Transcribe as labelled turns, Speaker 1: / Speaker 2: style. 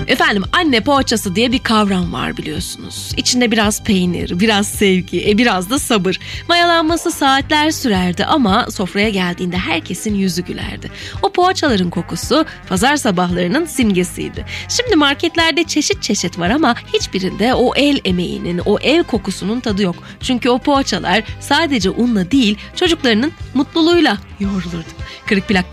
Speaker 1: Efendim, anne poğaçası diye bir kavram var biliyorsunuz. İçinde biraz peynir, biraz sevgi, biraz da sabır. Mayalanması saatler sürerdi ama sofraya geldiğinde herkesin yüzü gülerdi. O poğaçaların kokusu pazar sabahlarının simgesiydi. Şimdi marketlerde çeşit çeşit var ama hiçbirinde o el emeğinin, o ev kokusunun tadı yok. Çünkü o poğaçalar sadece unla değil, çocuklarının mutluluğuyla yoğrulurdu. Kırık Plak